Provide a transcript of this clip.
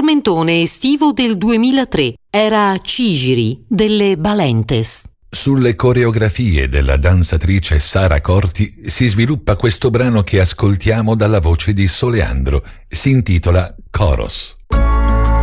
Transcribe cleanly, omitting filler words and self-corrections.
tormentone estivo del 2003. Era Cigiri delle Balentes. Sulle coreografie della danzatrice Sara Corti si sviluppa questo brano che ascoltiamo dalla voce di Soleandro. Si intitola Coros.